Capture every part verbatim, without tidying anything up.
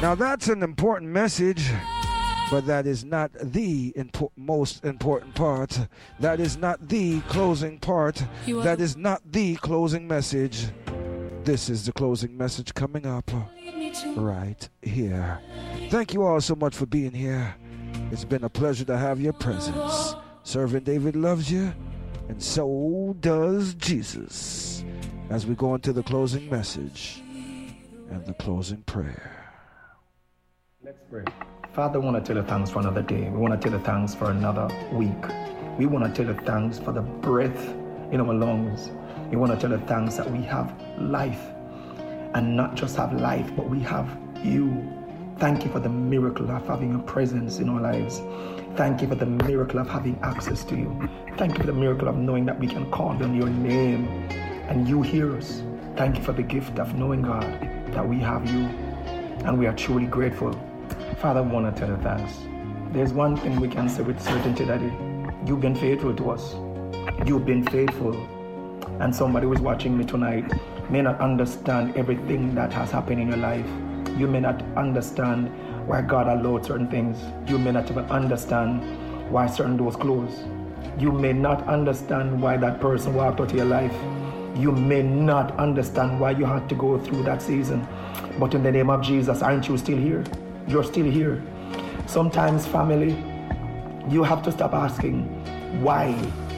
Now that's an important message, but that is not the impo- most important part. That is not the closing part. That is not the closing message. This is the closing message coming up right here. Thank you all so much for being here. It's been a pleasure to have your presence. Servant David loves you, and so does Jesus. As we go into the closing message and the closing prayer. Let's pray. Father, we want to tell you thanks for another day. We want to tell you thanks for another week. We want to tell you thanks for the breath in our lungs. We want to tell you thanks that we have life. And not just have life, but we have you. Thank you for the miracle of having your presence in our lives. Thank you for the miracle of having access to you. Thank you for the miracle of knowing that we can call on your name and you hear us. Thank you for the gift of knowing, God, that we have you. And we are truly grateful. Father, we want to tell you thanks. There's one thing we can say with certainty, Daddy. You've been faithful to us. You've been faithful. And somebody who's watching me tonight may not understand everything that has happened in your life. You may not understand why God allowed certain things. You may not even understand why certain doors closed. You may not understand why that person walked out of your life. You may not understand why you had to go through that season. But in the name of Jesus, aren't you still here? You're still here. Sometimes, family, you have to stop asking why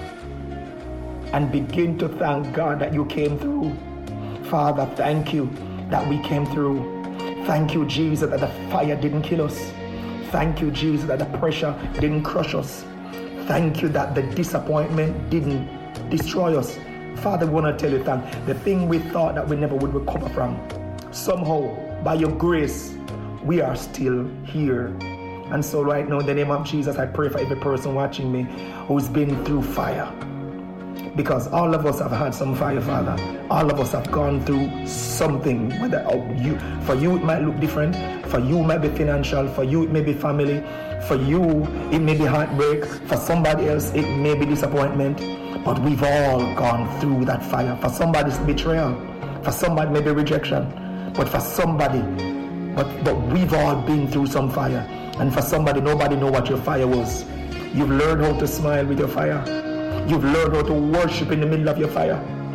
and begin to thank God that you came through. Father, thank you that we came through. Thank you, Jesus, that the fire didn't kill us. Thank you, Jesus, that the pressure didn't crush us. Thank you that the disappointment didn't destroy us. Father, we want to tell you thanks. The thing we thought that we never would recover from, somehow, by your grace, we are still here. And so right now, in the name of Jesus, I pray for every person watching me who's been through fire. Because all of us have had some fire, Father. All of us have gone through something. Whether you, for you it might look different. For you it might be financial. For you it may be family. For you it may be heartbreak. For somebody else it may be disappointment. But we've all gone through that fire. For somebody it's betrayal. For somebody maybe rejection. But for somebody, but, but we've all been through some fire. And for somebody, nobody know what your fire was. You've learned how to smile with your fire. You've learned how to worship in the middle of your fire.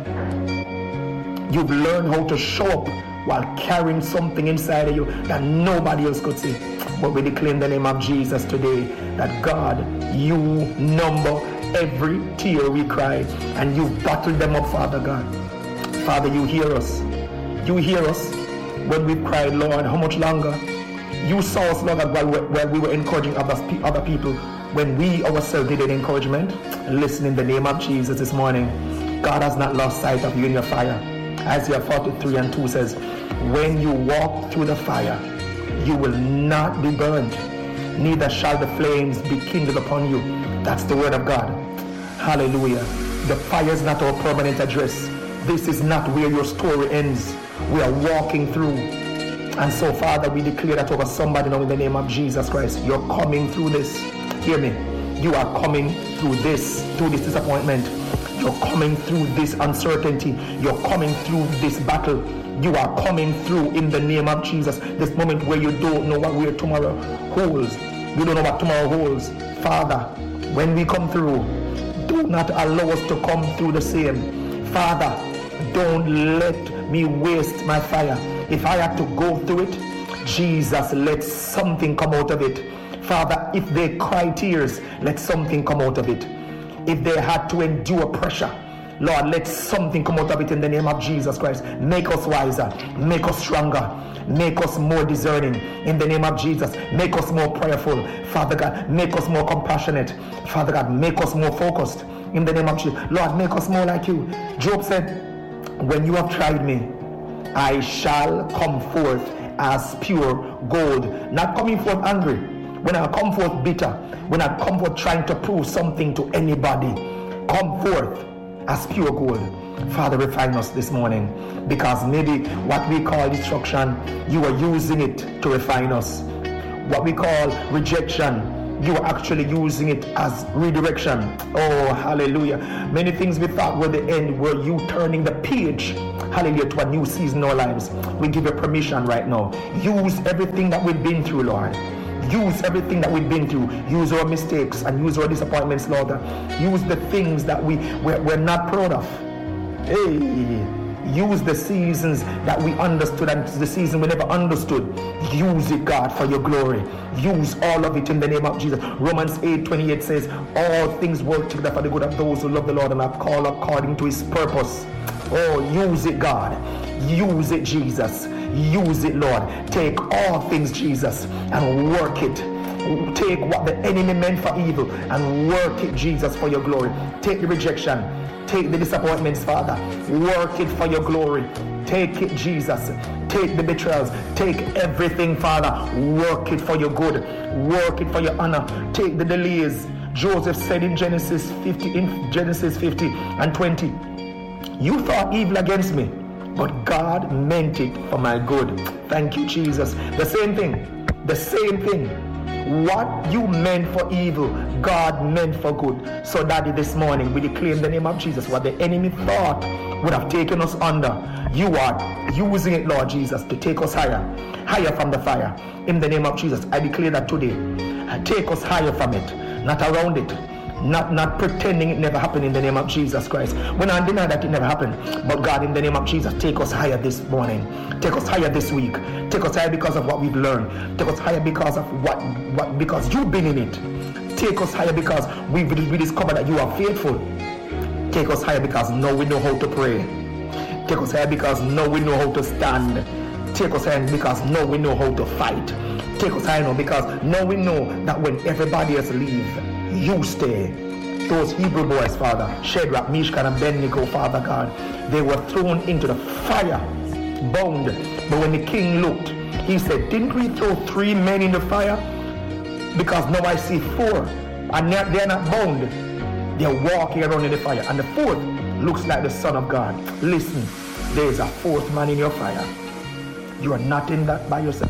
You've learned how to show up while carrying something inside of you that nobody else could see. But we declare in the name of Jesus today that God, you number every tear we cry, and you bottled them up, Father God. Father, you hear us. You hear us when we cried, Lord, how much longer? You saw us, Lord, while we, while we were encouraging other, other people, when we ourselves needed encouragement. Listen in the name of Jesus this morning. God has not lost sight of you in your fire. Isaiah forty-three and two says, when you walk through the fire, you will not be burned, neither shall the flames be kindled upon you. That's the word of God. Hallelujah. The fire is not our permanent address. This is not where your story ends. We are walking through. And so, Father, we declare that over somebody now in the name of Jesus Christ. You're coming through this. Hear me. You are coming through this, through this disappointment. You're coming through this uncertainty. You're coming through this battle. You are coming through in the name of Jesus. This moment where you don't know what where tomorrow holds. You don't know what tomorrow holds. Father, when we come through, do not allow us to come through the same. Father, don't let me waste my fire. If I have to go through it, Jesus, let something come out of it. Father, if they cry tears, let something come out of it. If they had to endure pressure, Lord, let something come out of it in the name of Jesus Christ. Make us wiser, make us stronger, make us more discerning in the name of Jesus. Make us more prayerful, Father God. Make us more compassionate, Father God. Make us more focused in the name of Jesus. Lord, make us more like you. Job said, when you have tried me, I shall come forth as pure gold. Not coming forth angry. When I come forth bitter. When I come forth trying to prove something to anybody. Come forth as pure gold. Father, refine us this morning. Because maybe what we call destruction, you are using it to refine us. What we call rejection, you are actually using it as redirection. Oh, hallelujah. Many things we thought were the end were you turning the page, hallelujah, to a new season in our lives. We give you permission right now. Use everything that we've been through, Lord. Use everything that we've been through. Use our mistakes and use our disappointments, Lord. Use the things that we, we're, we're not proud of. Hey, use the seasons that we understood and the season we never understood. Use it, God, for your glory. Use all of it in the name of Jesus. Romans eight twenty-eight says, all things work together for the good of those who love the Lord and are called according to his purpose. Oh, use it, God. Use it, Jesus. Use it, Lord. Take all things, Jesus, and work it. Take what the enemy meant for evil and work it, Jesus, for your glory. Take the rejection. Take the disappointments, Father. Work it for your glory. Take it, Jesus. Take the betrayals. Take everything, Father. Work it for your good. Work it for your honor. Take the delays. Joseph said in Genesis fifty, in Genesis fifty and twenty, you thought evil against me, but God meant it for my good. Thank you, Jesus. The same thing. The same thing. What you meant for evil, God meant for good. So, Daddy, this morning we declare in the name of Jesus what the enemy thought would have taken us under. You are using it, Lord Jesus, to take us higher, higher from the fire. In the name of Jesus, I declare that today. Take us higher from it, not around it. Not not pretending it never happened in the name of Jesus Christ. We're not denying that it never happened. But God, in the name of Jesus, take us higher this morning. Take us higher this week. Take us higher because of what we've learned. Take us higher because of what, what because you've been in it. Take us higher because we've we discovered that you are faithful. Take us higher because now we know how to pray. Take us higher because now we know how to stand. Take us higher because now we know how to fight. Take us higher now because now we know that when everybody else leaves, you stay. Those Hebrew boys, Father, Shadrach, Meshach, and Abednego, Father God, they were thrown into the fire, bound. But when the king looked, he said, didn't we throw three men in the fire? Because now I see four, and they're not bound. They're walking around in the fire. And the fourth looks like the Son of God. Listen, there is a fourth man in your fire. You are not in that by yourself.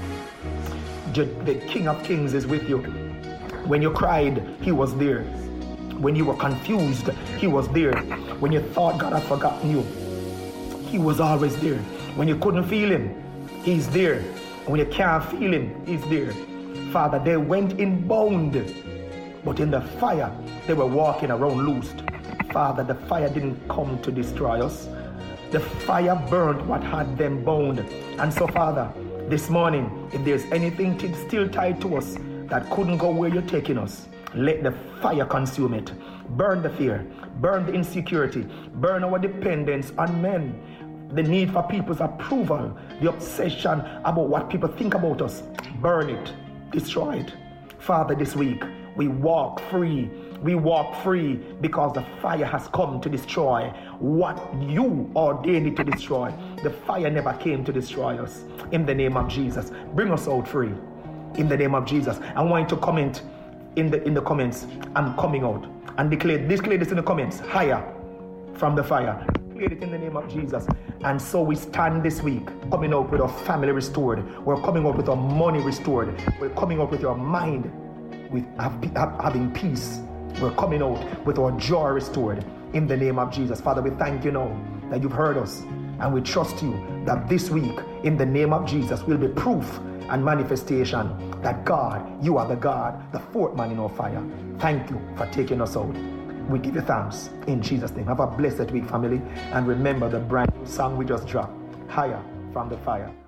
The King of Kings is with you. When you cried, he was there. When you were confused, he was there. When you thought God had forgotten you, he was always there. When you couldn't feel him, he's there. When you can't feel him, he's there. Father, they went in bound, but in the fire, they were walking around loosed. Father, the fire didn't come to destroy us. The fire burned what had them bound. And so, Father, this morning, if there's anything t- still tied to us that couldn't go where you're taking us, let the fire consume it. Burn the fear, burn the insecurity, burn our dependence on men, the need for people's approval, the obsession about what people think about us. Burn it, destroy it. Father, this week, we walk free. We walk free because the fire has come to destroy what you ordained it to destroy. The fire never came to destroy us. In the name of Jesus, bring us out free. In the name of Jesus, I want you to comment in the in the comments, I'm coming out, and declare, declare this in the comments, higher from the fire. Declare it in the name of Jesus. And so we stand this week, coming out with our family restored. We're coming out with our money restored. We're coming out with our mind with having peace. We're coming out with our joy restored in the name of Jesus. Father, we thank you now that you've heard us, and we trust you that this week, in the name of Jesus, will be proof and manifestation that God, you are the God, the fourth man in our fire. Thank you for taking us out. We give you thanks in Jesus' name. Have a blessed week, family, and remember the brand new song we just dropped, Higher from the Fire.